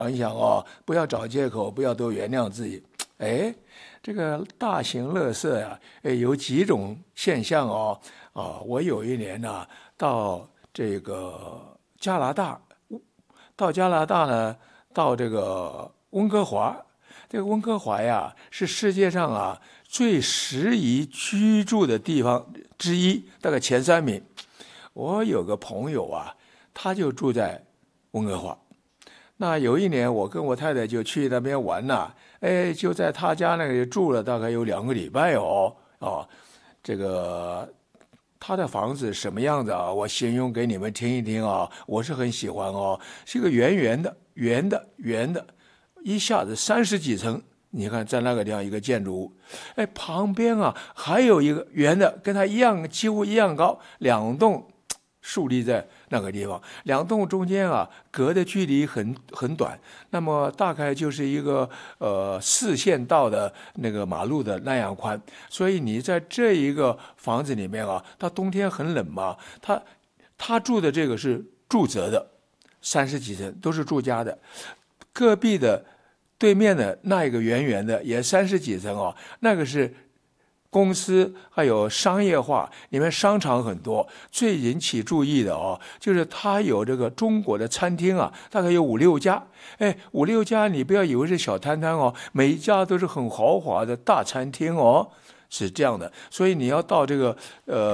你想哦，不要找借口，不要都原谅自己。哎，这个大型垃圾呀、有几种现象哦。我有一年呢、到这个加拿大，到加拿大呢，到这个温哥华。这个温哥华呀，是世界上最适宜居住的地方之一，大概前3名。我有个朋友他就住在温哥华。那有一年，我跟我太太就去那边玩呐，就在他家那里住了大概有2个礼拜哦。这个他的房子什么样子我形容给你们听一听我是很喜欢哦，是一个圆圆的、圆的，一下子30几层。你看，在那个地方一个建筑物，旁边还有一个圆的，跟它一样，几乎一样高，2栋竖立在那个地方，2栋中间隔的距离很短，那么大概就是一个4线道的那个马路的那样宽。所以你在这一个房子里面它冬天很冷嘛，他住的这个是住宅的，30几层都是住家的，隔壁的对面的那一个圆圆的也30几层那个是公司，还有商业化，里面商场很多。最引起注意的就是它有这个中国的餐厅大概有5、6家。5、6家，你不要以为是小摊摊每一家都是很豪华的大餐厅是这样的。所以你要到这个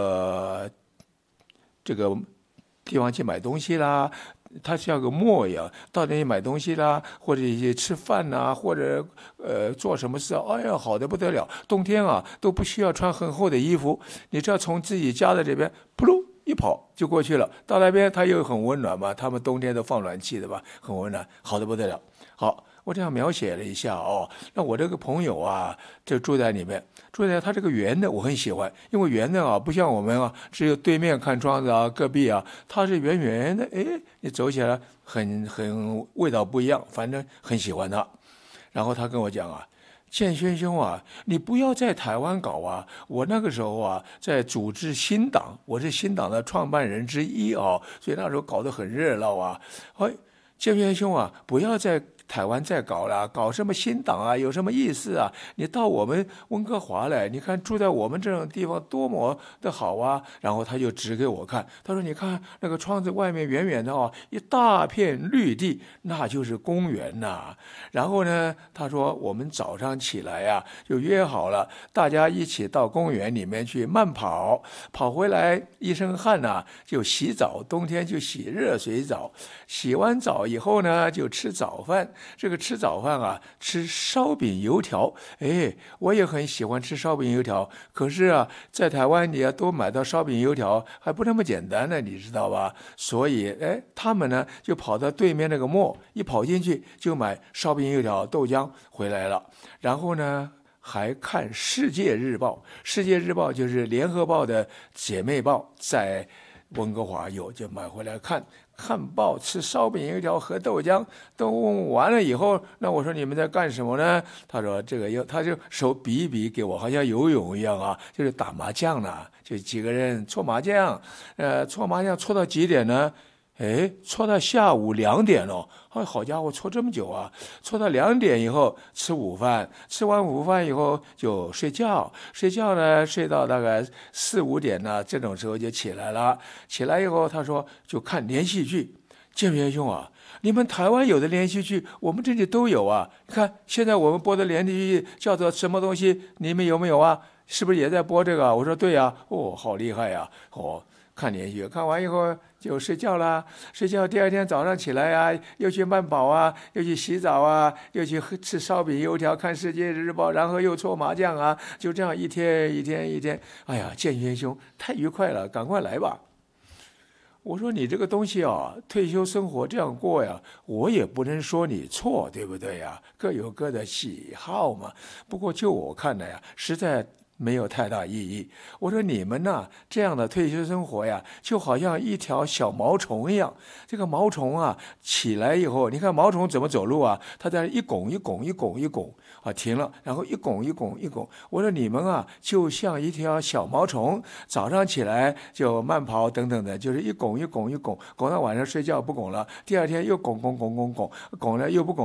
地方去买东西啦，它像个磨一样，到那里买东西啦，或者一些吃饭啦，或者做什么事哎呀，好的不得了。冬天都不需要穿很厚的衣服，你只要从自己家的这边扑噜一跑就过去了。到那边它又很温暖嘛，他们冬天都放暖气的吧，很温暖，好的不得了。好，我这样描写了一下那我这个朋友就住在里面，住在他这个圆的，我很喜欢，因为圆的不像我们只有对面看窗子隔壁它是圆圆的，你走起来很味道不一样，反正很喜欢它。然后他跟我讲建轩兄你不要在台湾搞我那个时候在组织新党，我是新党的创办人之一所以那时候搞得很热闹建轩兄不要在台湾再搞了，搞什么新党有什么意思你到我们温哥华来，你看住在我们这种地方多么的好然后他就指给我看，他说：“你看那个窗子外面远远的一大片绿地，那就是公园呐。”然后呢，他说我们早上起来就约好了，大家一起到公园里面去慢跑，跑回来一身汗就洗澡，冬天就洗热水澡，洗完澡以后呢，就吃早饭。这个吃早饭吃烧饼油条，我也很喜欢吃烧饼油条。可是在台湾你要多买到烧饼油条还不那么简单呢，你知道吧？所以他们呢就跑到对面那个磨，一跑进去就买烧饼油条豆浆回来了。然后呢还看世界日报，世界日报就是联合报的姐妹报，在温哥华有，就买回来看报，吃烧饼油条喝豆浆。都完了以后，那我说你们在干什么呢？他说这个他就手比一比给我，好像游泳一样就是打麻将呢，就几个人搓麻将。搓麻将搓到几点呢？搓到下午2点了。好家伙，搓这么久搓到2点以后吃午饭，吃完午饭以后就睡觉，睡觉呢睡到大概4、5点呢，这种时候就起来了。起来以后他说就看连续剧。建元兄你们台湾有的连续剧我们这里都有你看现在我们播的连续剧叫做什么东西，你们有没有是不是也在播这个我说对好厉害看连续剧，看完以后就睡觉啦。睡觉第2天早上起来又去慢跑又去洗澡又去吃烧饼油条，看世界日报，然后又搓麻将就这样一天一天一天。哎呀，建轩兄太愉快了，赶快来吧。我说你这个东西退休生活这样过我也不能说你错，对不对各有各的喜好嘛。不过就我看来实在没有太大意义。我说你们这样的退休生活就好像一条小毛虫一样。这个毛虫起来以后，你看毛虫怎么走路它在一拱一拱一拱一拱停了，然后一拱一拱一拱。我说你们就像一条小毛虫，早上起来就慢跑等等的，就是一拱一拱一拱，拱到晚上睡觉不拱了，第2天又拱拱拱拱拱，拱了又不拱。